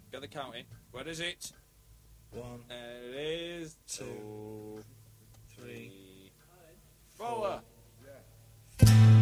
Get the count in. Where is it? One. There it